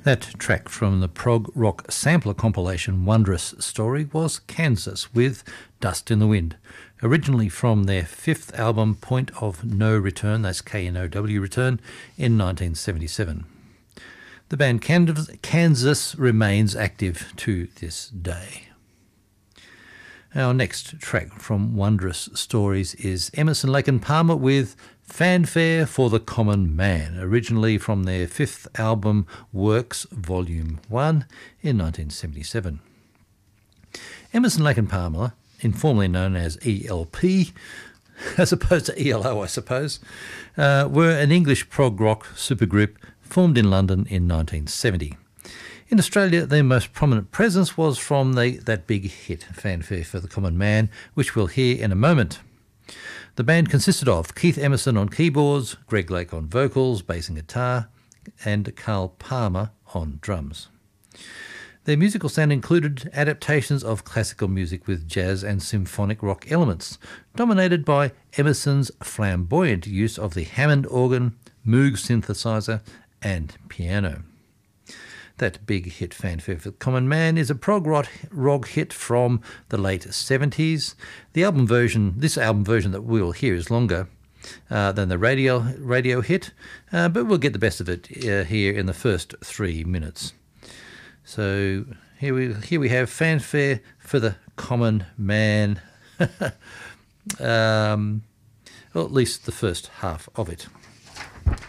That track from the prog rock sampler compilation Wondrous Story was Kansas with Dust in the Wind, originally from their fifth album Point of No Return, that's K-N-O-W Return, in 1977. The band Kansas remains active to this day. Our next track from Wondrous Stories is Emerson, Lake and Palmer with Fanfare for the Common Man, originally from their fifth album Works Volume 1 in 1977. Emerson, Lake and Palmer, informally known as ELP, as opposed to ELO I suppose, were an English prog rock supergroup formed in London in 1970. In Australia, their most prominent presence was from that big hit, Fanfare for the Common Man, which we'll hear in a moment. The band consisted of Keith Emerson on keyboards, Greg Lake on vocals, bass and guitar, and Carl Palmer on drums. Their musical sound included adaptations of classical music with jazz and symphonic rock elements, dominated by Emerson's flamboyant use of the Hammond organ, Moog synthesizer, and piano. That big hit, Fanfare for the Common Man, is a prog rock hit from the late 70s. This album version that we'll hear is longer than the radio hit, but we'll get the best of it here in the first 3 minutes. So here we have Fanfare for the Common Man, well, at least the first half of it.